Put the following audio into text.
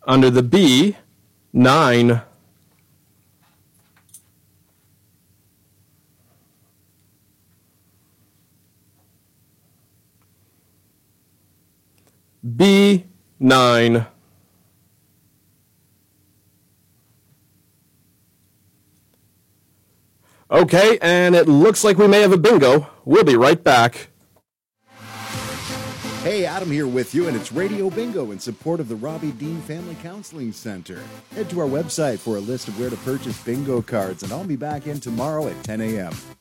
Under the B, 9. B9. Okay, and it looks like we may have a bingo. We'll be right back. Hey, Adam here with you, and it's Radio Bingo in support of the Robbie Dean Family Counseling Center. Head to our website for a list of where to purchase bingo cards, and I'll be back in tomorrow at 10 a.m.